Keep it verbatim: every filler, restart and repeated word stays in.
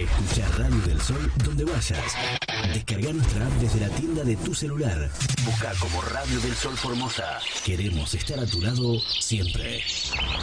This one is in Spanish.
Escucha Radio del Sol donde vayas. Descarga nuestra app desde la tienda de tu celular. Busca como Radio del Sol Formosa. Queremos estar a tu lado siempre.